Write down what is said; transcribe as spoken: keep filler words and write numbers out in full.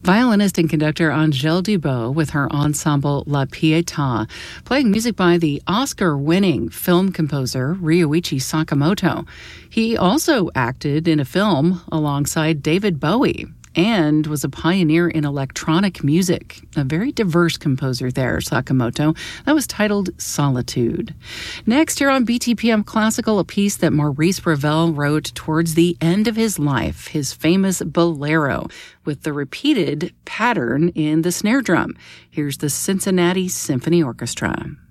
Violinist and conductor Angèle Dubos with her ensemble La Pietà, playing music by the Oscar-winning film composer Ryuichi Sakamoto. He also acted in a film alongside David Bowie and was a pioneer in electronic music. A very diverse composer there, Sakamoto. That was titled Solitude. Next, here on B T P M Classical, a piece that Maurice Ravel wrote towards the end of his life, his famous Bolero, with the repeated pattern in the snare drum. Here's the Cincinnati Symphony Orchestra.